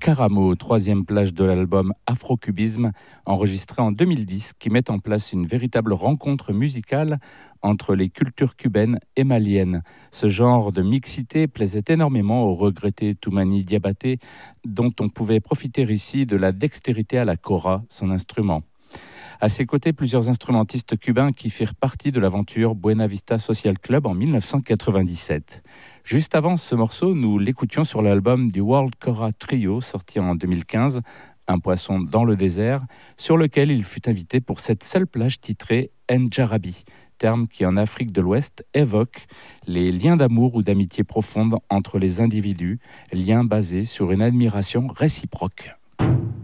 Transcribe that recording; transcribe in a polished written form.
Caramo, troisième plage de l'album Afrocubisme, enregistré en 2010, qui met en place une véritable rencontre musicale entre les cultures cubaines et maliennes. Ce genre de mixité plaisait énormément au regretté Toumani Diabaté, dont on pouvait profiter ici de la dextérité à la kora, son instrument. À ses côtés, plusieurs instrumentistes cubains qui firent partie de l'aventure Buena Vista Social Club en 1997. Juste avant ce morceau, nous l'écoutions sur l'album du World Kora Trio, sorti en 2015, Un poisson dans le désert, sur lequel il fut invité pour cette seule plage titrée Njarabi, terme qui en Afrique de l'Ouest évoque les liens d'amour ou d'amitié profonde entre les individus, liens basés sur une admiration réciproque.